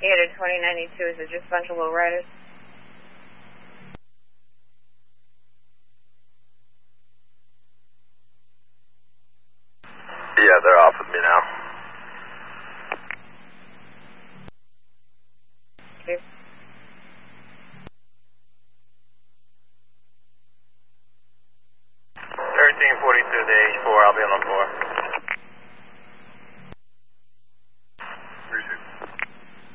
Gator 2092, is it just a bunch of low riders? Yeah, they're off with me now. Okay. 1342 to H4, I'll be on the floor.